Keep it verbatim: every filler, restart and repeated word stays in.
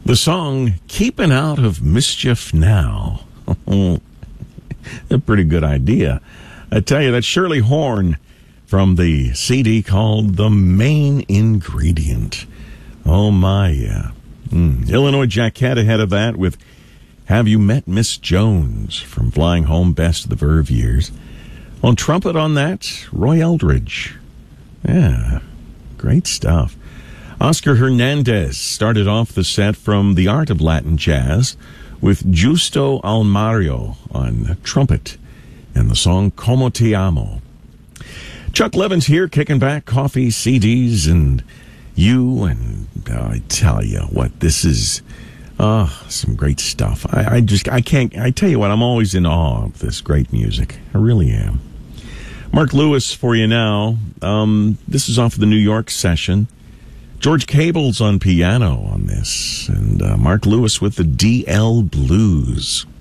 The song, Keeping Out of Mischief Now. A pretty good idea. I tell you, that's Shirley Horn from the C D called The Main Ingredient. Oh, my, yeah. Mm. Illinois Jacquette ahead of that with Have You Met Miss Jones from Flying Home Best of the Verve years. On trumpet on that, Roy Eldridge. Yeah, great stuff. Oscar Hernandez started off the set from The Art of Latin Jazz with Justo Almario on trumpet and the song Como Te Amo. Chuck Levin's here, kicking back coffee, C Ds, and you, and uh, I tell you what, this is uh, some great stuff. I, I just, I can't, I tell you what, I'm always in awe of this great music. I really am. Mark Lewis for you now. Um, this is off of the New York session. George Cable's on piano on this, and uh, Mark Lewis with the D L Blues.